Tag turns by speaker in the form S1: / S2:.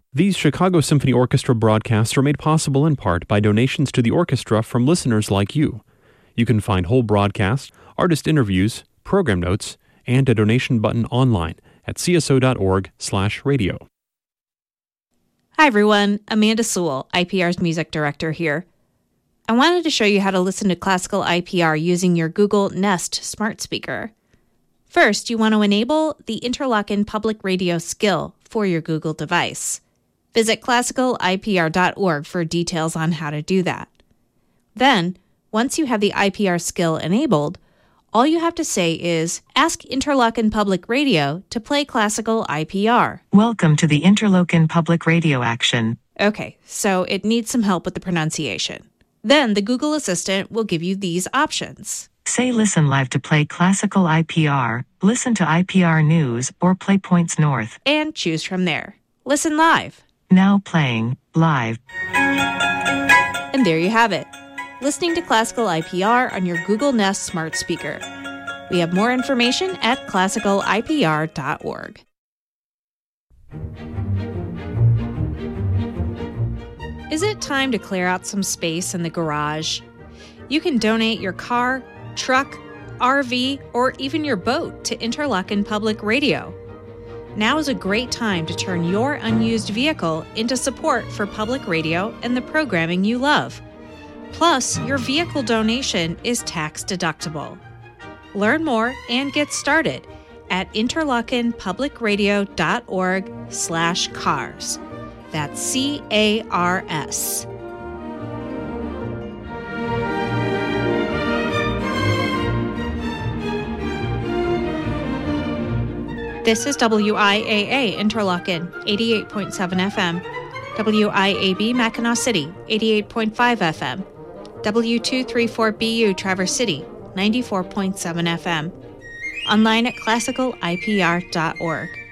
S1: These Chicago Symphony Orchestra broadcasts are made possible in part by donations to the orchestra from listeners like you. You can find whole broadcasts, artist interviews, program notes, and a donation button online at cso.org/radio.
S2: Hi everyone, Amanda Sewell, IPR's music director here. I wanted to show you how to listen to classical IPR using your Google Nest smart speaker. First, you want to enable the Interlochen Public Radio skill for your Google device. Visit classicalipr.org for details on how to do that. Then, once you have the IPR skill enabled, all you have to say is, ask Interlochen Public Radio to play classical IPR.
S3: Welcome to the Interlochen Public Radio action.
S2: Okay, so it needs some help with the pronunciation. Then the Google Assistant will give you these options.
S3: Say listen live to play classical IPR, listen to IPR news, or play Points North.
S2: And choose from there. Listen live.
S3: Now playing live.
S2: And there you have it. Listening to classical IPR on your Google Nest smart speaker. We have more information at classicalipr.org. Is it time to clear out some space in the garage? You can donate your car, truck, RV, or even your boat to Interlochen Public Radio. Now is a great time to turn your unused vehicle into support for public radio and the programming you love. Plus, your vehicle donation is tax deductible. Learn more and get started at interlochenpublicradio.org/cars. That's CARS. This is WIAA Interlochen, 88.7 FM. WIAB Mackinac City, 88.5 FM. W234BU Traverse City, 94.7 FM. Online at classicalipr.org.